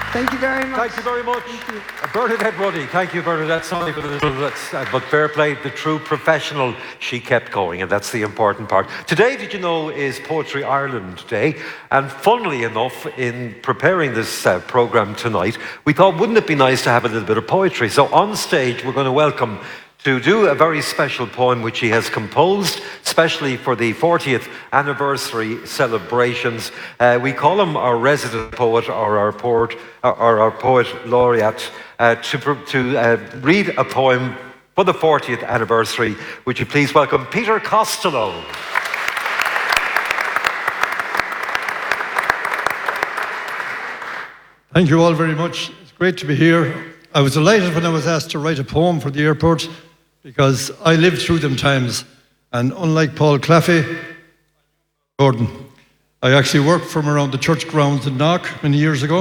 Thank you very much. Thank you very much. Bernadette Ruddy. Thank you, Bernadette. Sorry for the little, but fair play, the true professional. She kept going, and that's the important part. Today, did you know, is Poetry Ireland Day? And funnily enough, in preparing this programme tonight, we thought, wouldn't it be nice to have a little bit of poetry? So on stage, we're going to welcome to do a very special poem which he has composed, especially for the 40th anniversary celebrations. We call him our resident poet or our poet laureate to read a poem for the 40th anniversary. Would you please welcome Peter Costello? Thank you all very much. It's great to be here. I was delighted when I was asked to write a poem for the airport, because I lived through them times, and unlike Paul Claffey, Gordon, I actually worked from around the church grounds in Knock many years ago.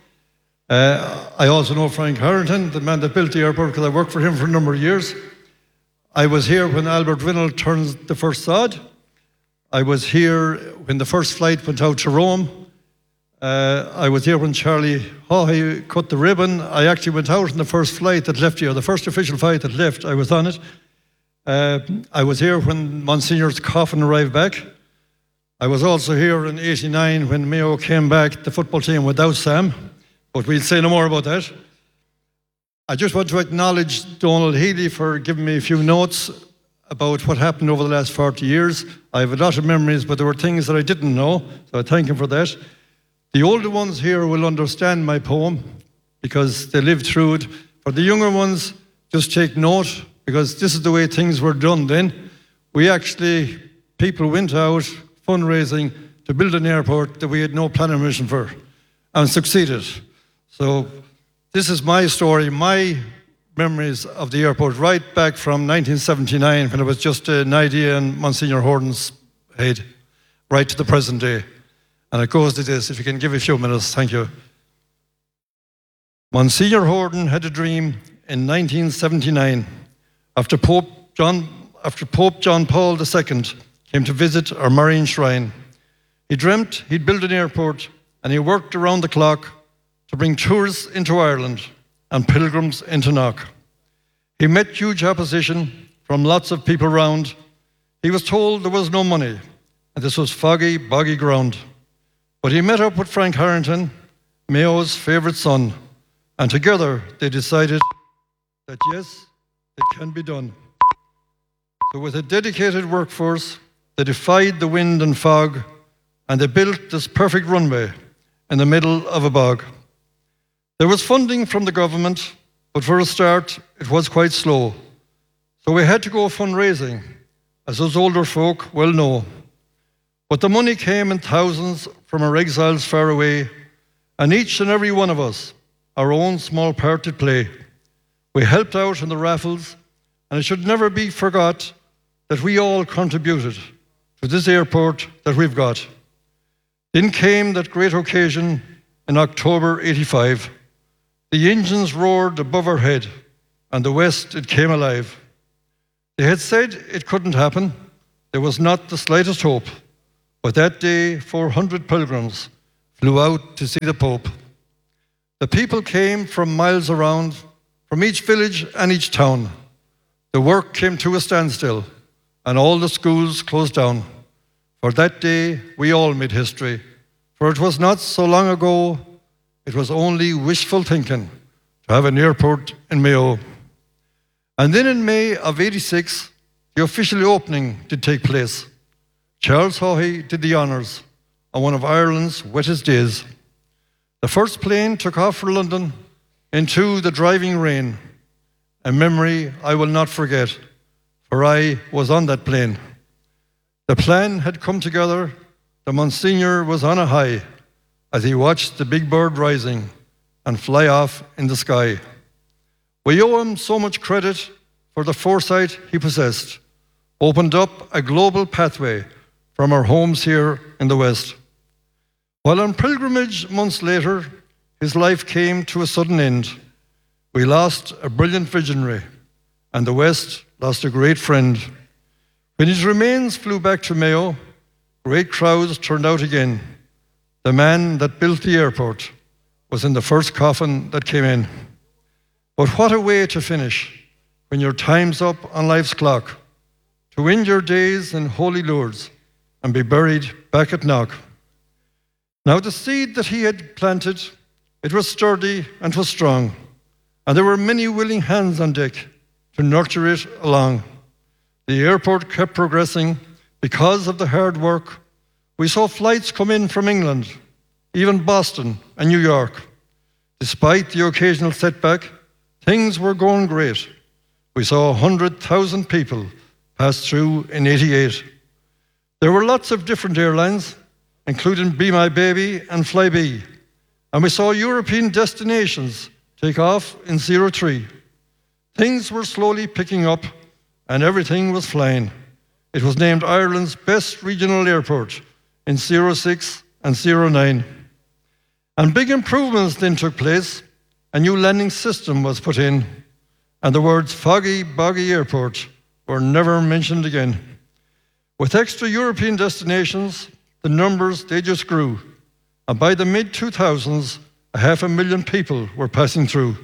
I also know Frank Harrington, the man that built the airport, because I worked for him for a number of years. I was here when Albert Winnell turned the first sod. I was here when the first flight went out to Rome. I was here when Charlie Haughey cut the ribbon. I actually went out on the first flight that left here, the first official flight that left, I was on it. I was here when Monsignor's coffin arrived back. I was also here in '89 when Mayo came back, the football team without Sam, but we'll say no more about that. I just want to acknowledge Donald Healy for giving me a few notes about what happened over the last 40 years. I have a lot of memories, but there were things that I didn't know, so I thank him for that. The older ones here will understand my poem because they lived through it. For the younger ones, just take note, because this is the way things were done then. People went out fundraising to build an airport that we had no planning permission for, and succeeded. So this is my story, my memories of the airport, right back from 1979, when it was just an idea in Monsignor Horton's head, right to the present day. And it goes to this, if you can give me a few minutes, thank you. Monsignor Horton had a dream in 1979 after Pope John Paul II came to visit our Marian shrine. He dreamt he'd build an airport, and he worked around the clock to bring tourists into Ireland and pilgrims into Knock. He met huge opposition from lots of people around. He was told there was no money, and this was foggy, boggy ground. But he met up with Frank Harrington, Mayo's favourite son, and together they decided that yes, it can be done. So with a dedicated workforce, they defied the wind and fog, and they built this perfect runway in the middle of a bog. There was funding from the government, but for a start, it was quite slow. So we had to go fundraising, as those older folk well know. But the money came in thousands from our exiles far away, and each and every one of us, our own small part to play. We helped out in the raffles, and it should never be forgot that we all contributed to this airport that we've got. Then came that great occasion in October '85. The engines roared above our head, and the West, it came alive. They had said it couldn't happen. There was not the slightest hope. But that day, 400 pilgrims flew out to see the Pope. The people came from miles around, from each village and each town. The work came to a standstill, and all the schools closed down. For that day, we all made history. For it was not so long ago, it was only wishful thinking to have an airport in Mayo. And then in May of '86, the official opening did take place. Charles Haughey did the honours on one of Ireland's wettest days. The first plane took off for London into the driving rain, a memory I will not forget, for I was on that plane. The plan had come together. The Monsignor was on a high as he watched the big bird rising and fly off in the sky. We owe him so much credit for the foresight he possessed, opened up a global pathway from our homes here in the West. While on pilgrimage months later, his life came to a sudden end. We lost a brilliant visionary, and the West lost a great friend. When his remains flew back to Mayo, great crowds turned out again. The man that built the airport was in the first coffin that came in. But what a way to finish when your time's up on life's clock, to end your days in Holy Lourdes and be buried back at Knock. Now the seed that he had planted, it was sturdy and 'twas strong, and there were many willing hands on deck to nurture it along. The airport kept progressing because of the hard work. We saw flights come in from England, even Boston and New York. Despite the occasional setback, things were going great. We saw 100,000 people pass through in '88. There were lots of different airlines, including Be My Baby and Flybe, and we saw European destinations take off in '03. Things were slowly picking up and everything was flying. It was named Ireland's best regional airport in '06 and '09. And big improvements then took place. A new landing system was put in, and the words Foggy Boggy Airport were never mentioned again. With extra European destinations, the numbers, they just grew. And by the mid-2000s, 500,000 people were passing through.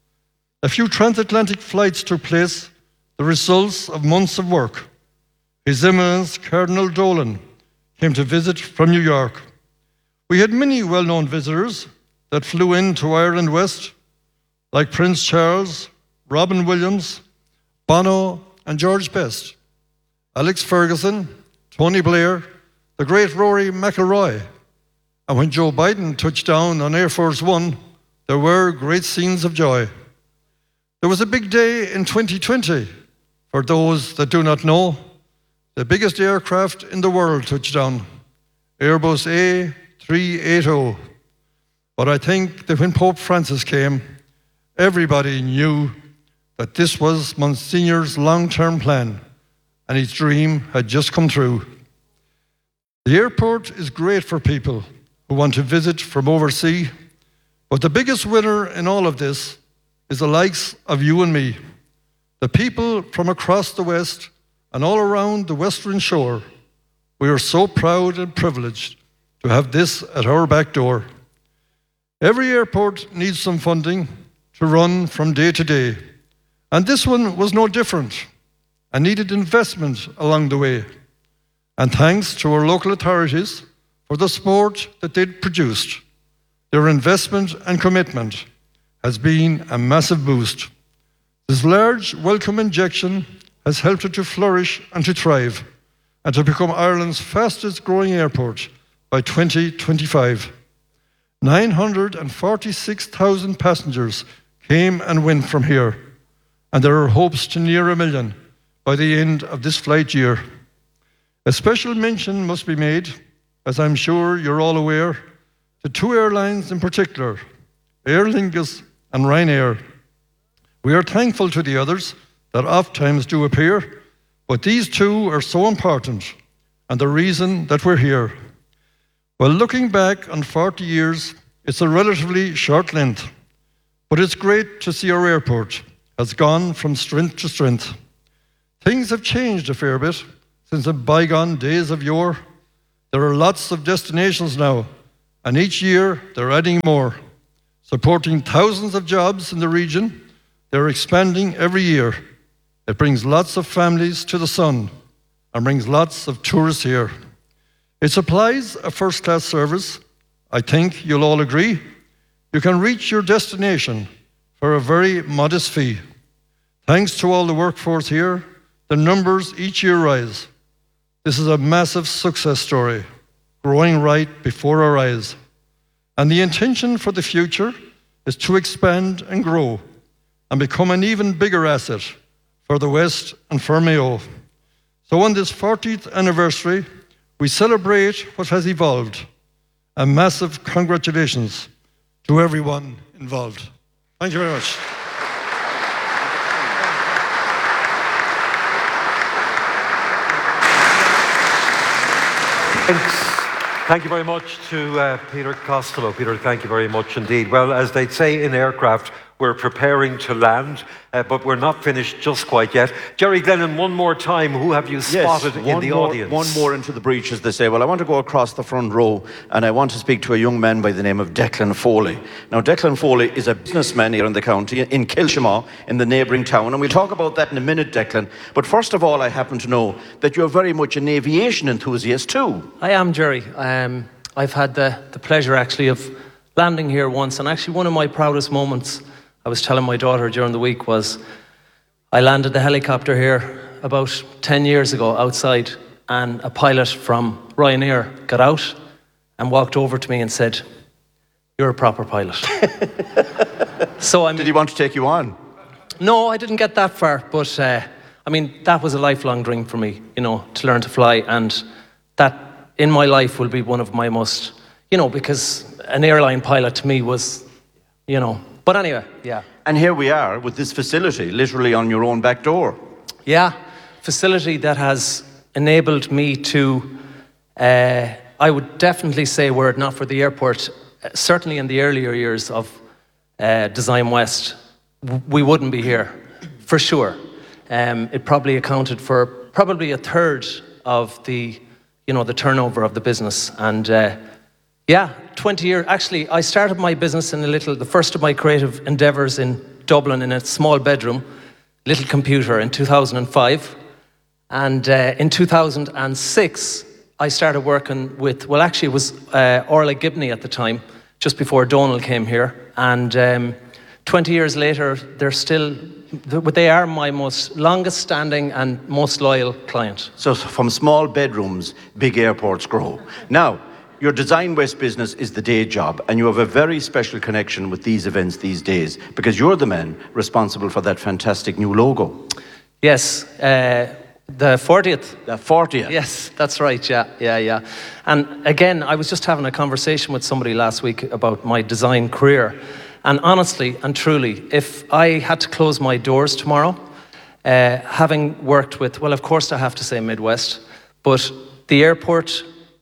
A few transatlantic flights took place, the results of months of work. His Eminence Cardinal Dolan came to visit from New York. We had many well-known visitors that flew into Ireland West, like Prince Charles, Robin Williams, Bono, and George Best, Alex Ferguson, Tony Blair, the great Rory McIlroy. And when Joe Biden touched down on Air Force One, there were great scenes of joy. There was a big day in 2020. For those that do not know, the biggest aircraft in the world touched down, Airbus A380. But I think that when Pope Francis came, everybody knew that this was Monsignor's long-term plan, and his dream had just come true. The airport is great for people who want to visit from overseas, but the biggest winner in all of this is the likes of you and me, the people from across the West and all around the Western Shore. We are so proud and privileged to have this at our back door. Every airport needs some funding to run from day to day, and this one was no different and needed investment along the way. And thanks to our local authorities for the support that they'd produced. Their investment and commitment has been a massive boost. This large welcome injection has helped it to flourish and to thrive, and to become Ireland's fastest growing airport by 2025. 946,000 passengers came and went from here, and there are hopes to near 1 million by the end of this flight year. A special mention must be made, as I'm sure you're all aware, to two airlines in particular, Aer Lingus and Ryanair. We are thankful to the others that oft-times do appear, but these two are so important and the reason that we're here. Well, looking back on 40 years, it's a relatively short length, but it's great to see our airport has gone from strength to strength. Things have changed a fair bit since the bygone days of yore. There are lots of destinations now, and each year they're adding more. Supporting thousands of jobs in the region, they're expanding every year. It brings lots of families to the sun and brings lots of tourists here. It supplies a first-class service. I think you'll all agree. You can reach your destination for a very modest fee. Thanks to all the workforce here, the numbers each year rise. This is a massive success story, growing right before our eyes. And the intention for the future is to expand and grow and become an even bigger asset for the West and for Mayo. So on this 40th anniversary, we celebrate what has evolved. A massive congratulations to everyone involved. Thank you very much. Thanks. Thank you very much to Peter Costello. Peter, thank you very much indeed. Well, as they'd say in aircraft, We're preparing to land, but we're not finished just quite yet. Jerry Glennon, one more time, who have you spotted in the audience? One more into the breach, as they say. Well, I want to go across the front row, and I want to speak to a young man by the name of Declan Foley. Now, Declan Foley is a businessman here in the county, in Kilshima, in the neighbouring town, and we'll talk about that in a minute, Declan. But first of all, I happen to know that you're very much an aviation enthusiast too. I am, Jerry. I've had the pleasure, actually, of landing here once, and actually one of my proudest moments, I was telling my daughter during the week, was I landed the helicopter here about 10 years ago outside, and a pilot from Ryanair got out and walked over to me and said, "You're a proper pilot." Did he want to take you on? No, I didn't get that far, but I mean, that was a lifelong dream for me, to learn to fly, and that in my life will be one of my most, because an airline pilot to me was, But anyway, yeah. And here we are with this facility, literally on your own back door. Yeah, facility that has enabled me to, I would definitely say, were it not for the airport, certainly in the earlier years of Design West, we wouldn't be here, for sure. It probably accounted for probably a third of the, the turnover of the business. And yeah, 20 years. Actually, I started my business in the first of my creative endeavors in Dublin in a small bedroom, little computer in 2005. And in 2006, I started working with, well, actually it was Orla Gibney at the time, just before Donald came here. And 20 years later, they are my most longest standing and most loyal client. So from small bedrooms, big airports grow. Now, your Design West business is the day job, and you have a very special connection with these events these days, because you're the man responsible for that fantastic new logo. Yes, the 40th. The 40th. Yes, that's right, yeah. And again, I was just having a conversation with somebody last week about my design career. And honestly and truly, if I had to close my doors tomorrow, having worked with, well, of course I have to say Midwest, but the airport,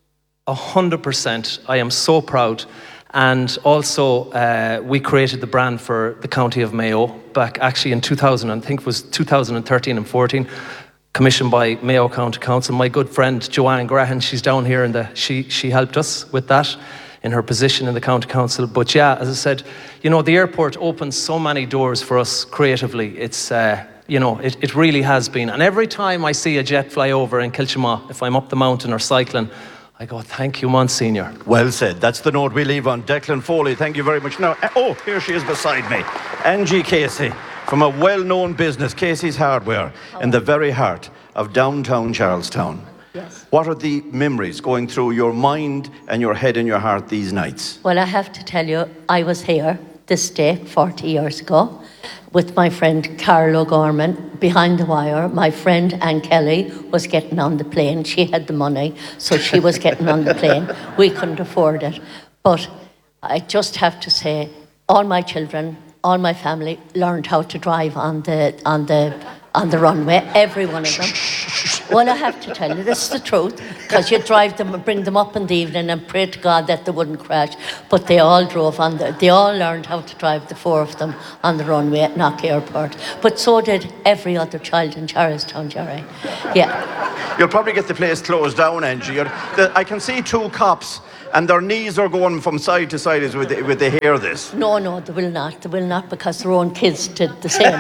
100%, I am so proud. And also, we created the brand for the County of Mayo back actually in 2000, I think it was 2013 and 14, commissioned by Mayo County Council. My good friend Joanne Grahan, she's down here, she helped us with that in her position in the County Council. But yeah, as I said, the airport opens so many doors for us creatively. It's, it really has been. And every time I see a jet fly over in Kilshima, if I'm up the mountain or cycling, I go, "Thank you, Monsignor." Well said. That's the note we leave on. Declan Foley, thank you very much. Now, here she is beside me. Angie Casey, from a well-known business, Casey's Hardware, in the very heart of downtown Charlestown. Yes. What are the memories going through your mind and your head and your heart these nights? Well, I have to tell you, I was here this day 40 years ago with my friend Carol O'Gorman behind the wire. My friend Anne Kelly was getting on the plane. She had the money, so she was getting on the plane. We couldn't afford it. But I just have to say, all my children, all my family learned how to drive on the runway, every one of them. Well, I have to tell you, this is the truth, because you drive them and bring them up in the evening and pray to God that they wouldn't crash. But they all they all learned how to drive, the four of them, on the runway at Knock Airport. But so did every other child in Charlestown, Jerry. Yeah. You'll probably get the place closed down, Angie. I can see two cops, and their knees are going from side to side as would they hear this. No, they will not. They will not, because their own kids did the same.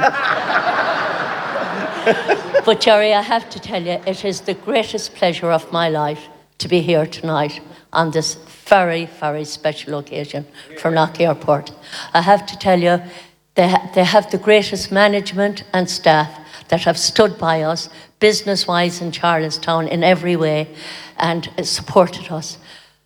But Jerry, I have to tell you, it is the greatest pleasure of my life to be here tonight on this very, very special occasion for Knock Airport. I have to tell you, they have the greatest management and staff that have stood by us, business-wise in Charlestown in every way, and supported us.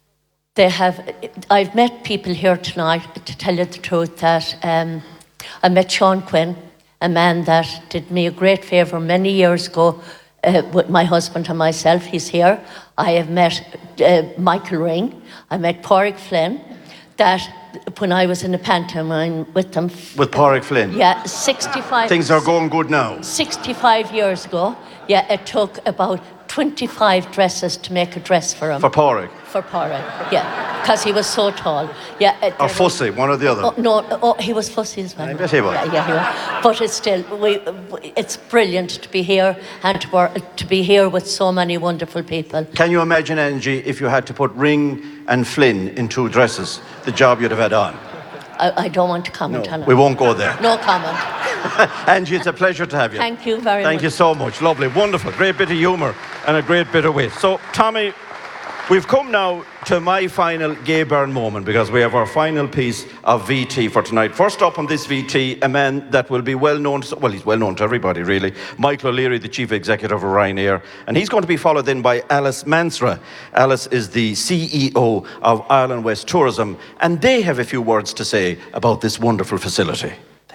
I've met people here tonight, to tell you the truth, that I met Sean Quinn, a man that did me a great favour many years ago with my husband and myself. He's here. I have met Michael Ring. I met Pádraig Flynn, that when I was in the pantomime with them. With Pádraig Flynn? Yeah, 65... Things are going good now. 65 years ago. Yeah, it took about 25 dresses to make a dress for him. For Pádraig. For Pádraig, yeah, because he was so tall. Yeah. Or Fussy, one or the other. Oh, no, he was fussy as well. I bet he was. Yeah, he was. But it's still, it's brilliant to be here and to be here with so many wonderful people. Can you imagine, Angie, if you had to put Ring and Flynn in 2 dresses, the job you'd have had on? I don't want to comment on it. We won't go there. No comment. Angie, it's a pleasure to have you. Thank you very much. Thank you so much. Lovely, wonderful, great bit of humour and a great bit of wit. So, Tommy, we've come now to my final Gay Byrne moment, because we have our final piece of VT for tonight. First up on this VT, a man that will be well known to, well, he's well known to everybody really, Michael O'Leary, the Chief Executive of Ryanair, and he's going to be followed then by Alice Mansra. Alice is the CEO of Ireland West Tourism, and they have a few words to say about this wonderful facility.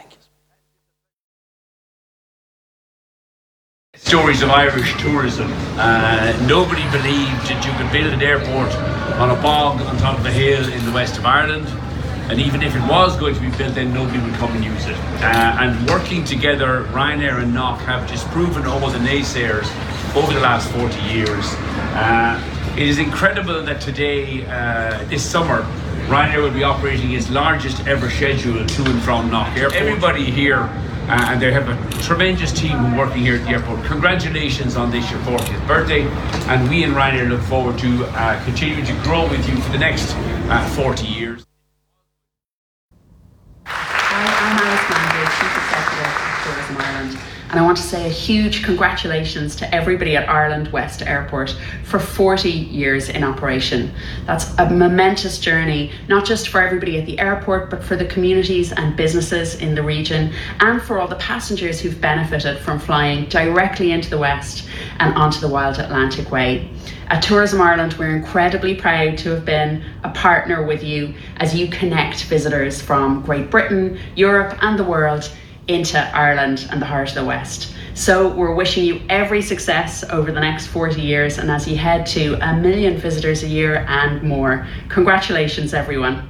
Stories of Irish tourism. Nobody believed that you could build an airport on a bog on top of a hill in the west of Ireland, and even if it was going to be built, then nobody would come and use it. And working together, Ryanair and Knock have disproven all the naysayers over the last 40 years. It is incredible that today, this summer, Ryanair will be operating its largest ever schedule to and from Knock Airport. Everybody here, and they have a tremendous team working here at the airport. Congratulations on this, your 40th birthday, and we in Ryanair look forward to continuing to grow with you for the next 40 years. Hi, I'm Alice Mansra, Chief Executive of Tourism Ireland, and I want to say a huge congratulations to everybody at Ireland West Airport for 40 years in operation. That's a momentous journey, not just for everybody at the airport, but for the communities and businesses in the region, and for all the passengers who've benefited from flying directly into the West and onto the Wild Atlantic Way. At Tourism Ireland, we're incredibly proud to have been a partner with you as you connect visitors from Great Britain, Europe and the world into Ireland and the heart of the West. So we're wishing you every success over the next 40 years, and as you head to 1 million visitors a year and more. Congratulations, everyone.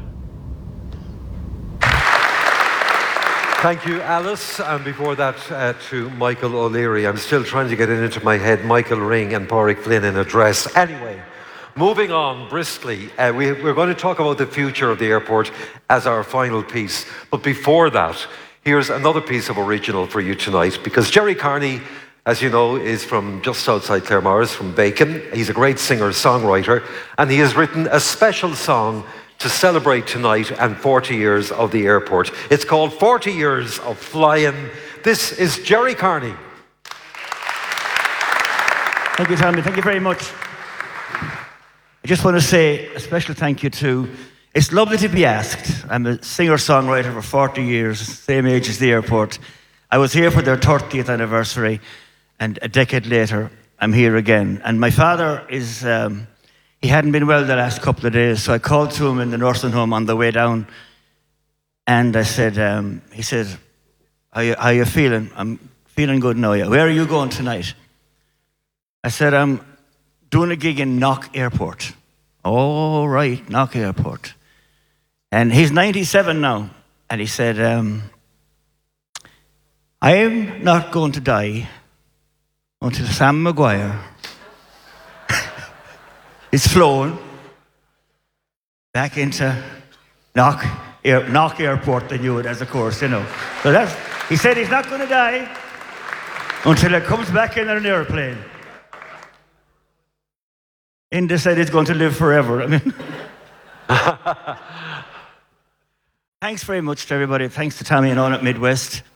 Thank you, Alice. And before that, to Michael O'Leary. I'm still trying to get it into my head, Michael Ring and Pádraig Flynn in a dress. Anyway, moving on briskly, we're going to talk about the future of the airport as our final piece. But before that, here's another piece of original for you tonight, because Jerry Carney, as you know, is from just outside Claremorris, from Bacon. He's a great singer-songwriter, and he has written a special song to celebrate tonight and 40 years of the airport. It's called 40 Years of Flying. This is Jerry Carney. Thank you, Tommy. Thank you very much. I just want to say a special thank you to, it's lovely to be asked. I'm a singer-songwriter for 40 years, same age as the airport. I was here for their 30th anniversary, and a decade later, I'm here again. And my father is, he hadn't been well the last couple of days, so I called to him in the nursing home on the way down, and I said, he said, how you feeling? I'm feeling good now. Yeah. Where are you going tonight? I said, I'm doing a gig in Knock Airport. Oh, right, Knock Airport. And he's 97 now, and he said, I'm not going to die until Sam Maguire is flown back into Knock Airport, they knew it as, of course, you know. So that's, he said he's not going to die until it comes back in an airplane. Inda said he's going to live forever. I mean, thanks very much to everybody. Thanks to Tommy and all at Midwest.